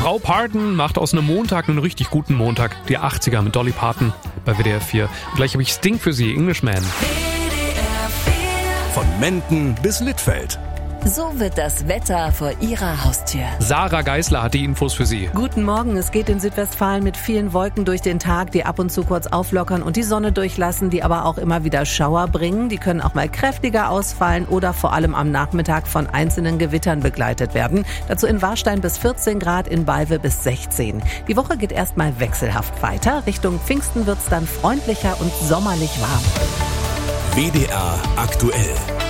Frau Parton macht aus einem Montag einen richtig guten Montag. Die 80er mit Dolly Parton bei WDR 4. Und gleich habe ich Sting für Sie, Englishman. Von Menden bis Littfeld. So wird das Wetter vor Ihrer Haustür. Sarah Geisler hat die Infos für Sie. Guten Morgen, es geht in Südwestfalen mit vielen Wolken durch den Tag, die ab und zu kurz auflockern und die Sonne durchlassen, die aber auch immer wieder Schauer bringen. Die können auch mal kräftiger ausfallen oder vor allem am Nachmittag von einzelnen Gewittern begleitet werden. Dazu in Warstein bis 14 Grad, in Balve bis 16. Die Woche geht erstmal wechselhaft weiter. Richtung Pfingsten wird's dann freundlicher und sommerlich warm. WDR aktuell.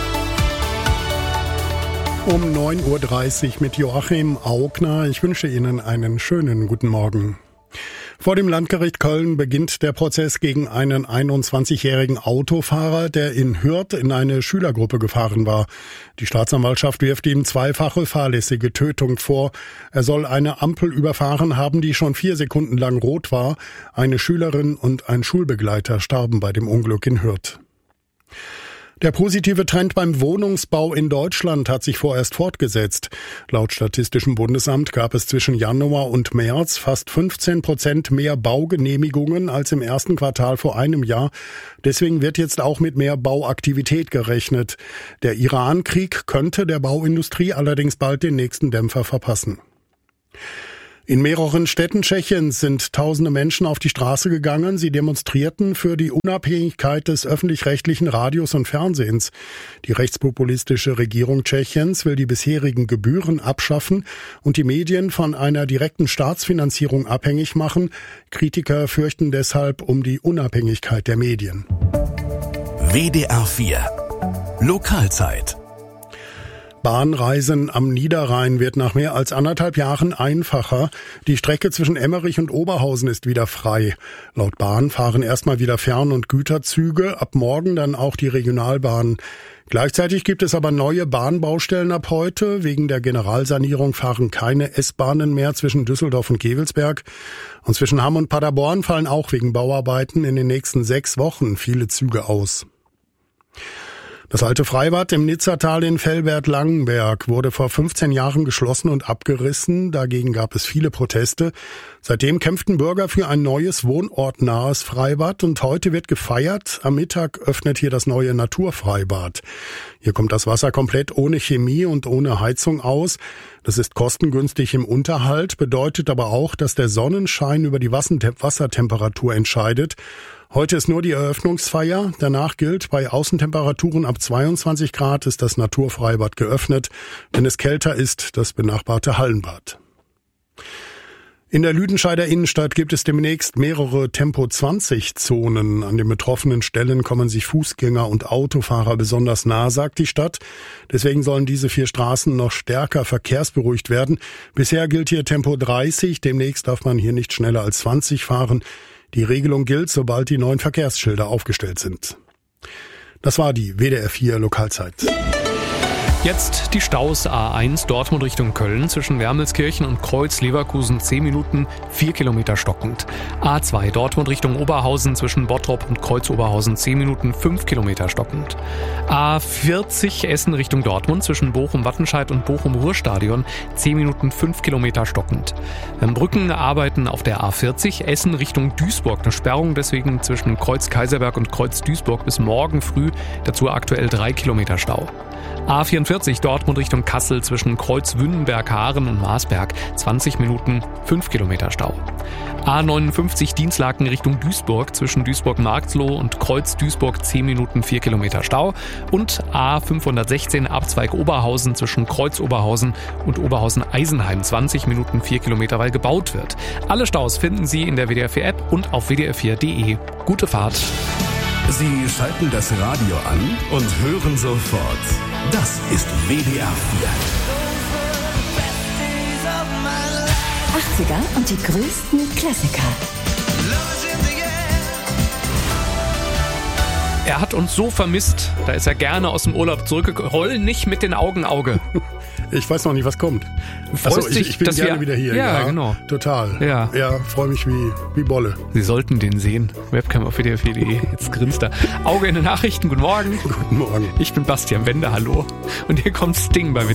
Um 9.30 Uhr mit Joachim Augner. Ich wünsche Ihnen einen schönen guten Morgen. Vor dem Landgericht Köln beginnt der Prozess gegen einen 21-jährigen Autofahrer, der in Hürth in eine Schülergruppe gefahren war. Die Staatsanwaltschaft wirft ihm zweifache fahrlässige Tötung vor. Er soll eine Ampel überfahren haben, die schon 4 Sekunden lang rot war. Eine Schülerin und ein Schulbegleiter starben bei dem Unglück in Hürth. Der positive Trend beim Wohnungsbau in Deutschland hat sich vorerst fortgesetzt. Laut Statistischem Bundesamt gab es zwischen Januar und März fast 15% mehr Baugenehmigungen als im ersten Quartal vor einem Jahr. Deswegen wird jetzt auch mit mehr Bauaktivität gerechnet. Der Iran-Krieg könnte der Bauindustrie allerdings bald den nächsten Dämpfer verpassen. In mehreren Städten Tschechiens sind tausende Menschen auf die Straße gegangen. Sie demonstrierten für die Unabhängigkeit des öffentlich-rechtlichen Radios und Fernsehens. Die rechtspopulistische Regierung Tschechiens will die bisherigen Gebühren abschaffen und die Medien von einer direkten Staatsfinanzierung abhängig machen. Kritiker fürchten deshalb um die Unabhängigkeit der Medien. WDR 4 Lokalzeit. Bahnreisen am Niederrhein wird nach mehr als 1,5 Jahren einfacher. Die Strecke zwischen Emmerich und Oberhausen ist wieder frei. Laut Bahn fahren erstmal wieder Fern- und Güterzüge, ab morgen dann auch die Regionalbahn. Gleichzeitig gibt es aber neue Bahnbaustellen ab heute. Wegen der Generalsanierung fahren keine S-Bahnen mehr zwischen Düsseldorf und Gevelsberg. Und zwischen Hamm und Paderborn fallen auch wegen Bauarbeiten in den nächsten 6 Wochen viele Züge aus. Das alte Freibad im Nizzatal in Velbert-Langenberg wurde vor 15 Jahren geschlossen und abgerissen. Dagegen gab es viele Proteste. Seitdem kämpften Bürger für ein neues wohnortnahes Freibad und heute wird gefeiert. Am Mittag öffnet hier das neue Naturfreibad. Hier kommt das Wasser komplett ohne Chemie und ohne Heizung aus. Das ist kostengünstig im Unterhalt, bedeutet aber auch, dass der Sonnenschein über die Wassertemperatur entscheidet. Heute ist nur die Eröffnungsfeier. Danach gilt, bei Außentemperaturen ab 22 Grad ist das Naturfreibad geöffnet. Wenn es kälter ist, das benachbarte Hallenbad. In der Lüdenscheider Innenstadt gibt es demnächst mehrere Tempo-20-Zonen. An den betroffenen Stellen kommen sich Fußgänger und Autofahrer besonders nah, sagt die Stadt. Deswegen sollen diese 4 Straßen noch stärker verkehrsberuhigt werden. Bisher gilt hier Tempo 30. Demnächst darf man hier nicht schneller als 20 fahren. Die Regelung gilt, sobald die neuen Verkehrsschilder aufgestellt sind. Das war die WDR 4 Lokalzeit. Jetzt die Staus A1 Dortmund Richtung Köln zwischen Wermelskirchen und Kreuz-Leverkusen 10 Minuten, 4 Kilometer stockend. A2 Dortmund Richtung Oberhausen zwischen Bottrop und Kreuz-Oberhausen 10 Minuten, 5 Kilometer stockend. A40 Essen Richtung Dortmund zwischen Bochum-Wattenscheid und Bochum-Ruhrstadion 10 Minuten, 5 Kilometer stockend. Brückenarbeiten auf der A40 Essen Richtung Duisburg. Eine Sperrung deswegen zwischen Kreuz-Kaiserberg und Kreuz-Duisburg bis morgen früh. Dazu aktuell 3 Kilometer Stau. A44 Dortmund Richtung Kassel zwischen Kreuz-Wünnenberg, Haaren und Marsberg 20 Minuten, 5 Kilometer Stau. A59 Dinslaken Richtung Duisburg zwischen Duisburg-Marxloh und Kreuz-Duisburg 10 Minuten, 4 Kilometer Stau. Und A516 Abzweig Oberhausen zwischen Kreuz-Oberhausen und Oberhausen-Eisenheim 20 Minuten, 4 Kilometer, weil gebaut wird. Alle Staus finden Sie in der WDR 4 App und auf wdr4.de. Gute Fahrt! Sie schalten das Radio an und hören sofort. Das ist WDR 4. 80er und die größten Klassiker. Er hat uns so vermisst, da ist er gerne aus dem Urlaub zurückgekommen. Roll nicht mit den Augen Auge. Ich weiß noch nicht, was kommt. Achso, ich bin gerne wieder hier. Ja, genau. Total. Ja, freue mich wie Bolle. Sie sollten den sehen. Webcam auf wdr4.de. Jetzt grinst er. Auge in den Nachrichten. Guten Morgen. Guten Morgen. Ich bin Bastian Wende. Hallo. Und hier kommt Sting bei WDR.